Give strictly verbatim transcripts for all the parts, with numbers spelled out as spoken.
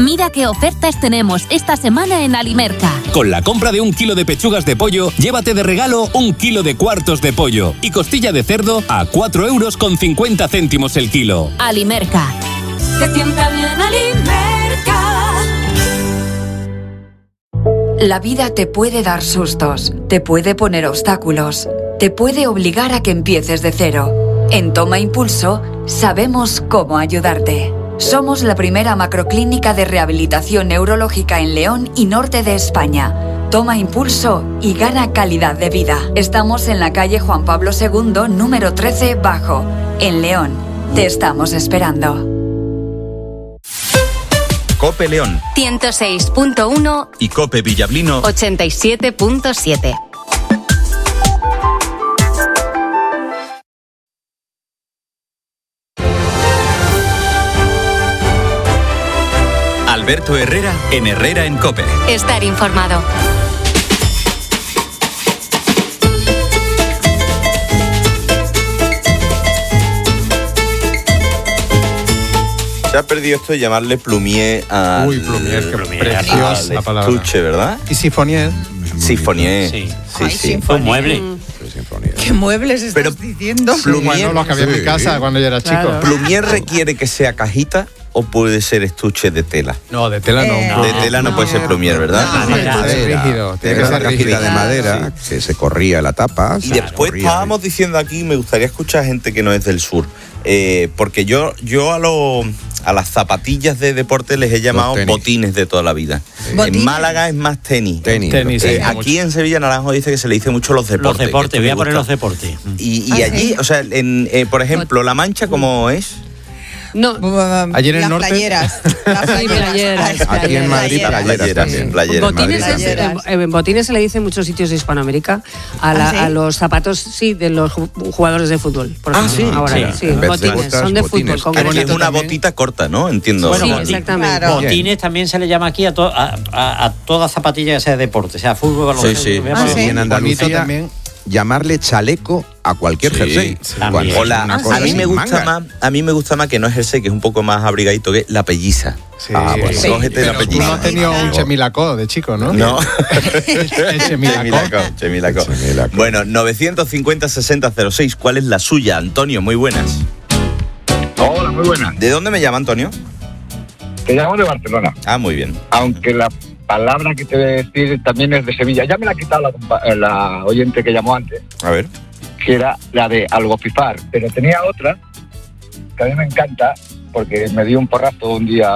Mira qué ofertas tenemos esta semana en Alimerca. Con la compra de un kilo de pechugas de pollo, llévate de regalo un kilo de cuartos de pollo y costilla de cerdo a cuatro euros con cincuenta céntimos el kilo. Alimerca. Te sienta bien Alimerca. La vida te puede dar sustos, te puede poner obstáculos, te puede obligar a que empieces de cero. En Toma Impulso sabemos cómo ayudarte. Somos la primera macroclínica de rehabilitación neurológica en León y norte de España. Toma impulso y gana calidad de vida. Estamos en la calle Juan Pablo segundo, número trece, Bajo, en León. Te estamos esperando. COPE León ciento seis punto uno y COPE Villablino ochenta y siete punto siete. Alberto Herrera en Herrera en COPE. Estar informado. Se ha perdido esto de llamarle plumier a... Uy, plumier, qué preciosa la palabra. Estuche, ¿verdad? Y sifonier. Sifonier. Sí, sí, Ay, sí. Un mueble. ¿Qué muebles estás Pero diciendo? Plumier, bueno, los que había en mi casa cuando yo era Claro. chico. ¿Plumier requiere que sea cajita o puede ser estuche de tela? No, de tela no. Eh, no. De tela no, puede ser plumier, ¿verdad? Ah, Tiene que madera. ser rígido. Tiene que Era ser una cajita rígido. de madera que se corría la tapa. Y se después corría. estábamos diciendo aquí, me gustaría escuchar a gente que no es del sur, eh, porque yo, yo a, lo, a las zapatillas de deporte les he llamado tenis. botines de toda la vida. ¿Botines? En Málaga es más tenis. Tenis. Tenis, Eh, sí. aquí en Sevilla Naranjo dice que se le dice mucho los Los deportes. deportes, que esto voy me a poner gusta. los deportes. Y, y Ah, allí, sí. o sea, en, eh, por ejemplo, La Mancha, ¿cómo es? No, Allí en el las norte- playeras. Las playeras. playeras. Aquí en Madrid, Playeras. playeras Playeras, también. playeras. En Madrid botines, es- también. playeras. eh, en botines se le dice en muchos sitios de Hispanoamérica a, la- ¿Ah, sí? a los zapatos, sí, de los ju- jugadores de fútbol. Por Ah, ejemplo, sí, ahora, sí. sí, En vez de botines, botas, son de botines. fútbol. Aquí es bonito una también. botita corta, ¿no? Entiendo. Bueno, Sí, boti- exactamente. Claro. Botines también se le llama aquí a, to- a, a, a toda zapatilla que sea de deporte, sea fútbol, baloncesto. sí. voy a Ah, poner- sí. Y en Bonito Andalucía, también. llamarle chaleco a cualquier Sí, jersey. sí. Cuando También. es Hola, una Ah, cosa a mí sin me gusta mangas. más, a mí me gusta más que no es jersey, que es un poco más abrigadito, que la pelliza. Sí. Ah, bueno. Sí. Cógete la Pero tú pelliza. no has tenido un Claro. chemilacó de chico, ¿no? No. El chemilacó. Chemilacó, chemilacó. Chemilacó. Bueno, novecientos cincuenta sesenta cero seis, ¿cuál es la suya? Antonio, muy buenas. Hola, muy buenas. ¿De dónde me llama Antonio? Te llamo de Barcelona, Ah, muy bien. aunque la palabra que te voy a decir también es de Sevilla. Ya me la ha quitado la, compa- eh, la oyente que llamó antes, A ver. que era la de algofifar, pero tenía otra que a mí me encanta porque me dio un porrazo un día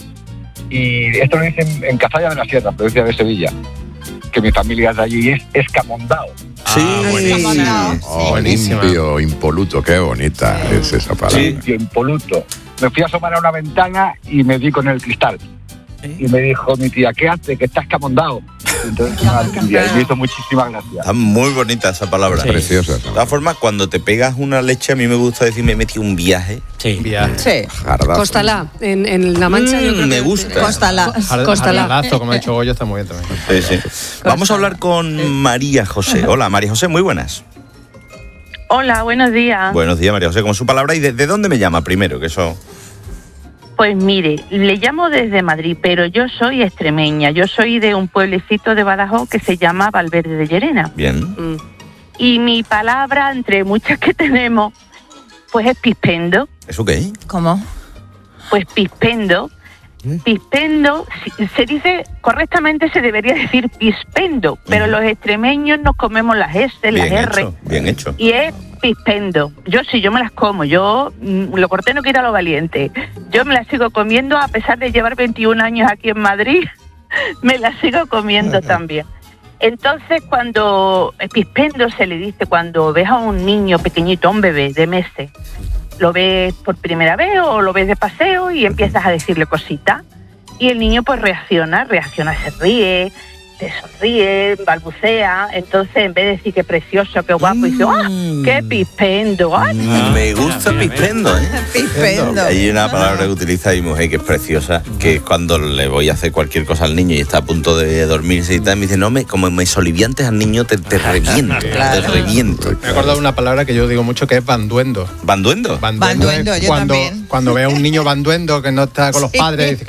y esto lo dicen en Cazalla de la Sierra, provincia de Sevilla, que mi familia es de allí y es escamondao. Sí, buenísimo. sí. Oh, Buenísima. limpio, impoluto, qué bonita es esa palabra. Limpio, impoluto. Me fui a asomar a una ventana y me di con el cristal. Y me dijo mi tía, ¿qué hace? Que estás camondado. Entonces no la entendía y me hizo muchísimas gracias. Está muy bonita esa palabra. Sí. Preciosa. De todas formas, cuando te pegas una leche, a mí me gusta decir, me metí un viaje. Sí. Viaje. Sí. Jardazo. Costalá, en, en La Mancha. Mm, yo creo me que- gusta. Cóstala. Jar- Costalá. Jardalazo, como ha dicho Goyo, está muy bien también. Sí, sí. Vamos a hablar con María José. Hola, María José, muy buenas. Hola, buenos días. Buenos días, María José. ¿Cómo es su palabra? ¿Y de, de dónde me llama primero? Que eso... Pues mire, le llamo desde Madrid, pero yo soy extremeña. Yo soy de un pueblecito de Badajoz que se llama Valverde de Llerena. Bien. Mm. Y mi palabra, entre muchas que tenemos, pues es pispendo. ¿Eso qué? ¿Cómo? Pues pispendo. Pispendo, si- se dice, correctamente se debería decir pispendo, pero Ujú. los extremeños nos comemos las S, las Bien R. hecho, bien hecho. Y es pispendo. Yo sí, yo me las como. Yo, mm, lo corté no quita lo valiente. Yo me las sigo comiendo a pesar de llevar veintiún años aquí en Madrid. Me las sigo comiendo también. Entonces, cuando el pispendo se le dice cuando ves a un niño pequeñito, un bebé de meses, lo ves por primera vez o lo ves de paseo y empiezas a decirle cositas. Y el niño pues reacciona, reacciona, se ríe, te sonríe, balbucea. Entonces, en vez de decir que precioso, qué guapo, dice, ¡ah, qué pispendo! ¡Ay! Me gusta mira, mira. pispendo, ¿eh? Pispendo. Hay una palabra que utiliza mi mujer que es preciosa, que es cuando le voy a hacer cualquier cosa al niño y está a punto de dormirse y tal, me dice, no, me, como me soliviantes al niño, te, te reviento, te Claro. reviento. Me he acordado de una palabra que yo digo mucho que es banduendo. ¿Banduendo? Banduendo, es yo cuando, también. cuando ve a un niño banduendo que no está con los Sí. padres, dice,